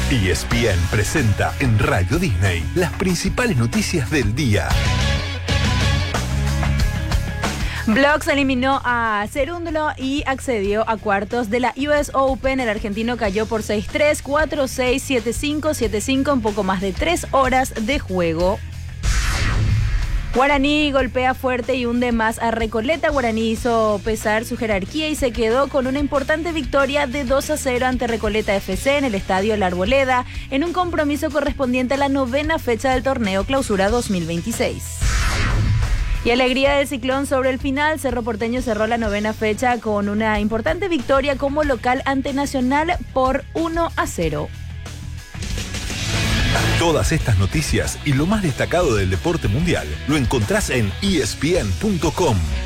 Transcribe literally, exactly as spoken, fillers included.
E S P N presenta en Radio Disney las principales noticias del día. Blogs eliminó a Cerúndolo y accedió a cuartos de la U S Open. El argentino cayó por seis tres, cuatro seis, siete cinco, siete cinco en poco más de tres horas de juego. Guaraní golpea fuerte y hunde más a Recoleta. Guaraní hizo pesar su jerarquía y se quedó con una importante victoria de dos a cero ante Recoleta F C en el estadio La Arboleda, en un compromiso correspondiente a la novena fecha del torneo Clausura dos mil veintiséis. Y alegría del Ciclón sobre el final. Cerro Porteño cerró la novena fecha con una importante victoria como local ante Nacional por uno a cero. Todas estas noticias y lo más destacado del deporte mundial lo encontrás en E S P N punto com.